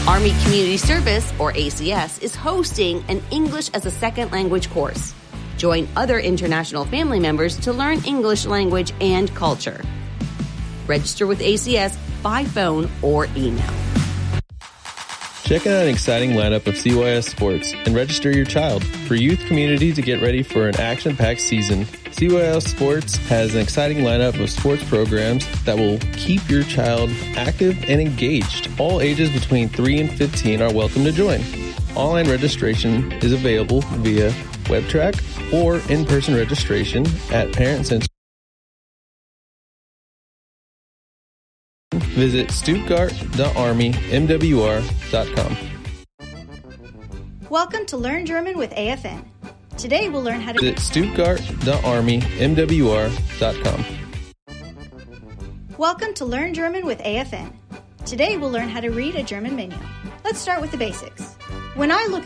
Army Community Service, or ACS, is hosting an English as a Second Language course. Join other international family members to learn English language and culture. Register with ACS by phone or email. Check out an exciting lineup of CYS sports and register your child. For youth community to get ready for an action-packed season, CYS Sports has an exciting lineup of sports programs that will keep your child active and engaged. All ages between 3 and 15 are welcome to join. Online registration is available via WebTrack or in-person registration at Parent Center. Visit stuttgart.armymwr.com. Welcome to Learn German with AFN. Today we'll learn how to Visit stuttgart.armymwr.com. Welcome to Learn German with AFN. Today we'll learn how to read a German menu. Let's start with the basics. When I look